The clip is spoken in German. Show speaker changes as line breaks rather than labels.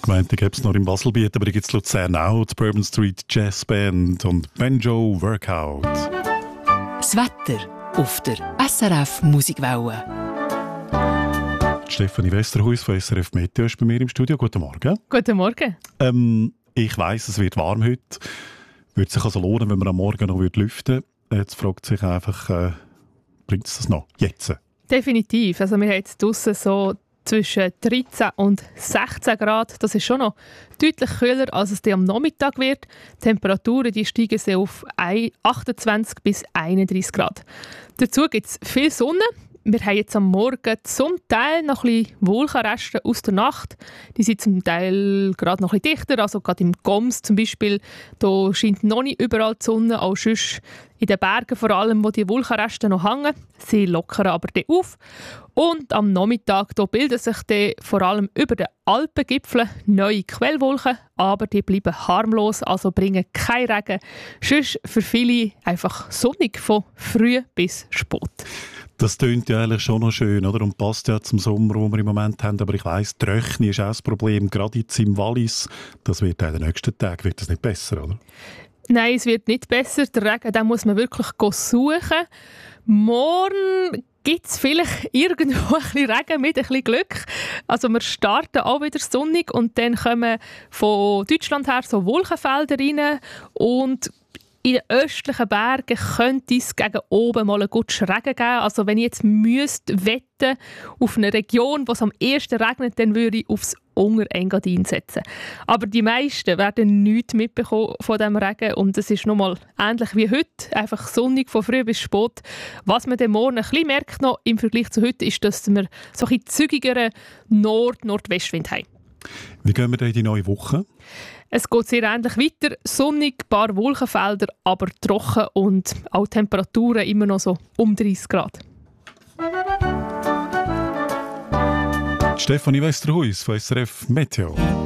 gemeint, die gäbe es noch in Baselbiet, aber die gibt es in Luzern auch. Die Bourbon Street Jazz Band und Banjo Workout.
Das Wetter auf der SRF Musikwelle.
Stefanie Westerhuis von SRF Meteo ist bei mir im Studio. Guten Morgen.
Guten Morgen.
Ich weiss, es wird warm heute. Würde sich also lohnen, wenn man am Morgen noch lüften würde. Jetzt fragt sich einfach, bringt es das noch? Jetzt?
Definitiv. Also wir haben jetzt draussen so zwischen 13 und 16 Grad. Das ist schon noch deutlich kühler, als es am Nachmittag wird. Die Temperaturen die steigen sehr auf 28 bis 31 Grad. Dazu gibt es viel Sonne. Wir haben jetzt am Morgen zum Teil noch ein bisschen Wolkenreste aus der Nacht. Die sind zum Teil gerade noch ein bisschen dichter, also gerade im Goms zum Beispiel. Da scheint noch nicht überall die Sonne, auch sonst in den Bergen vor allem, wo die Wolkenreste noch hängen. Sie lockern aber dann auf. Und am Nachmittag da bilden sich dann vor allem über den Alpengipfeln neue Quellwolken, aber die bleiben harmlos, also bringen keinen Regen. Sonst für viele einfach sonnig von früh bis spät.
Das tönt ja eigentlich schon noch schön, oder? Und passt ja zum Sommer, den wir im Moment haben. Aber ich weiss, die Röchni ist auch das Problem, gerade jetzt im Wallis. Das wird in den nächsten Tagen wird das nicht besser, oder?
Nein, es wird nicht besser. Den Regen den muss man wirklich suchen. Morgen gibt es vielleicht irgendwo ein bisschen Regen mit ein bisschen Glück. Also wir starten auch wieder sonnig und dann kommen von Deutschland her so Wolkenfelder rein und in den östlichen Bergen könnte es gegen oben mal einen guten Regen geben. Also wenn ich jetzt wetten auf eine Region, wo es am ehesten regnet, dann würde ich aufs Unterengadin setzen. Aber die meisten werden nichts mitbekommen von diesem Regen und es ist nochmal ähnlich wie heute, einfach sonnig von früh bis spät. Was man dann morgen ein bisschen merkt noch im Vergleich zu heute, ist, dass wir so ein zügigeren Nord-Nordwestwind haben.
Wie gehen wir denn in die neue Woche?
Es geht sehr ähnlich weiter. Sonnig, ein paar Wolkenfelder, aber trocken und auch Temperaturen immer noch so um 30 Grad.
Stefanie Westerhuis von SRF Meteo.